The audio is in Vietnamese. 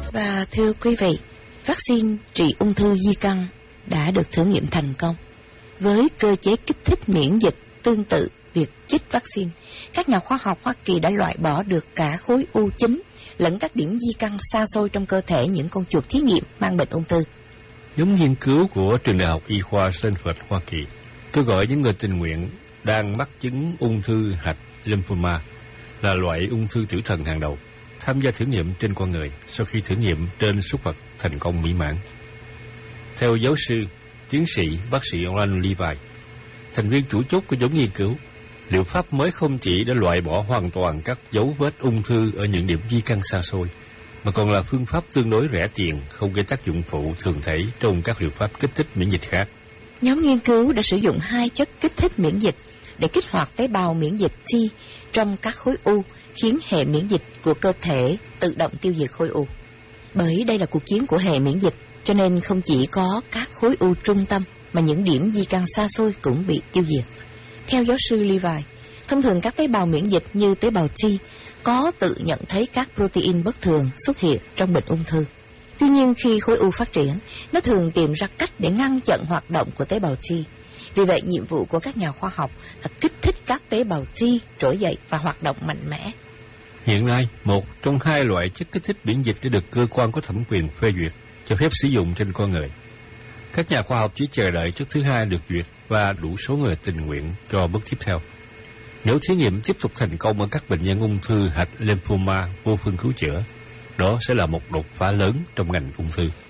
Và thưa quý vị, vaccine trị ung thư di căn đã được thử nghiệm thành công. Với cơ chế kích thích miễn dịch tương tự việc chích vaccine, các nhà khoa học Hoa Kỳ đã loại bỏ được cả khối u chính lẫn các điểm di căn xa xôi trong cơ thể những con chuột thí nghiệm mang bệnh ung thư. Nhóm nghiên cứu của Trường Đại học Y khoa Stanford, Hoa Kỳ kêu gọi những người tình nguyện đang mắc chứng ung thư hạch lymphoma, là loại ung thư tử thần hàng đầu, tham gia thử nghiệm trên con người sau khi thử nghiệm trên súc vật thành công mỹ mãn. Theo giáo sư, tiến sĩ, bác sĩ Ron Levi, thành viên chủ chốt của nhóm nghiên cứu, liệu pháp mới không chỉ đã loại bỏ hoàn toàn các dấu vết ung thư ở những điểm di căn xa xôi, mà còn là phương pháp tương đối rẻ tiền, không gây tác dụng phụ thường thấy trong các liệu pháp kích thích miễn dịch khác. Nhóm nghiên cứu đã sử dụng 2 chất kích thích miễn dịch để kích hoạt tế bào miễn dịch T trong các khối u, khiến hệ miễn dịch của cơ thể tự động tiêu diệt khối u. Bởi đây là cuộc chiến của hệ miễn dịch, cho nên không chỉ có các khối u trung tâm mà những điểm di căn xa xôi cũng bị tiêu diệt. Theo giáo sư Levi, thông thường các tế bào miễn dịch như tế bào T có tự nhận thấy các protein bất thường xuất hiện trong bệnh ung thư. Tuy nhiên, khi khối u phát triển, nó thường tìm ra cách để ngăn chặn hoạt động của tế bào T. Vì vậy, nhiệm vụ của các nhà khoa học là kích thích các tế bào T trỗi dậy và hoạt động mạnh mẽ. Hiện nay, một trong 2 loại chất kích thích miễn dịch đã được cơ quan có thẩm quyền phê duyệt cho phép sử dụng trên con người. Các nhà khoa học chỉ chờ đợi chất thứ 2 được duyệt và đủ số người tình nguyện cho bước tiếp theo. Nếu thí nghiệm tiếp tục thành công ở các bệnh nhân ung thư hạch lymphoma vô phương cứu chữa, đó sẽ là một đột phá lớn trong ngành ung thư.